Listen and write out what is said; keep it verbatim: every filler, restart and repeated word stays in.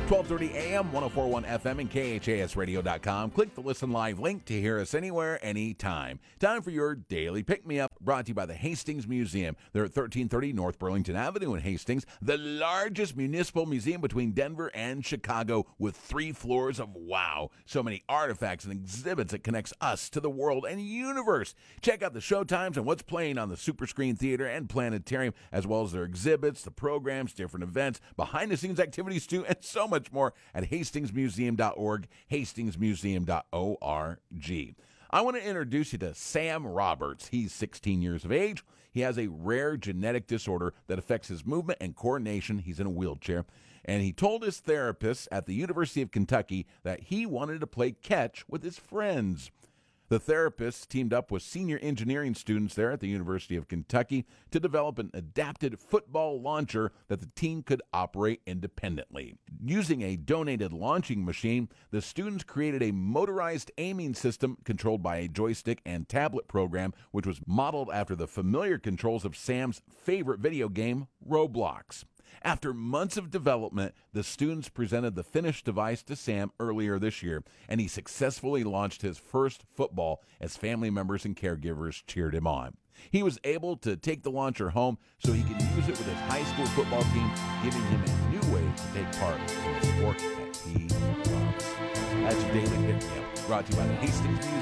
twelve thirty a.m., ten forty-one F M, and K H A S radio dot com. Click the Listen Live link to hear us anywhere, anytime. Time for your daily pick-me-up, brought to you by the Hastings Museum. They're at thirteen thirty North Burlington Avenue in Hastings, the largest municipal museum between Denver and Chicago, with three floors of wow. So many artifacts and exhibits that connects us to the world and universe. Check out the show times and what's playing on the Super Screen Theater and Planetarium, as well as their exhibits, the programs, different events, behind-the-scenes activities too, and so much more at hastings museum dot org, hastings museum dot org. I want to introduce you to Sam Roberts. He's sixteen years of age. He has a rare genetic disorder that affects his movement and coordination. He's in a wheelchair. And he told his therapist at the University of Kentucky that he wanted to play catch with his friends. The therapist teamed up with senior engineering students there at the University of Kentucky to develop an adapted football launcher that the team could operate independently. Using a donated launching machine, the students created a motorized aiming system controlled by a joystick and tablet program, which was modeled after the familiar controls of Sam's favorite video game, Roblox. After months of development, the students presented the finished device to Sam earlier this year, and he successfully launched his first football as family members and caregivers cheered him on. He was able to take the launcher home so he could use it with his high school football team, giving him a new way to take part in the sport that he loves. That's your Daily Pick Me Up, brought to you by the Hastings Museum.